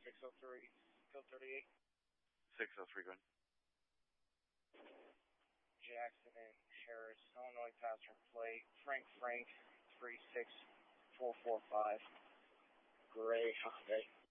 603, code 38. 603, go ahead. Jackson and Harris, Illinois passenger plate, Frank 36445, gray Hyundai.